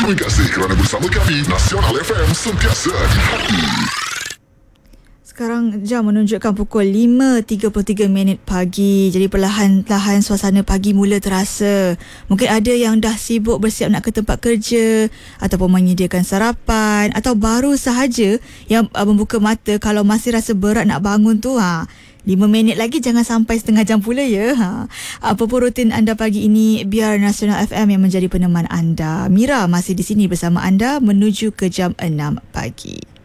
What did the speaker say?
Terima kasih kerana bersama kami. Nasional FM, sentiasa di hati. Sekarang jam menunjukkan pukul 5.33 pagi. Jadi perlahan-lahan suasana pagi mula terasa. Mungkin ada yang dah sibuk bersiap nak ke tempat kerja ataupun menyediakan sarapan, atau baru sahaja yang membuka mata kalau masih rasa berat nak bangun tu. 5 minit lagi, jangan sampai setengah jam pula ya. Apa pun rutin anda pagi ini, biar Nasional FM yang menjadi peneman anda. Mira masih di sini bersama anda menuju ke jam 6 pagi.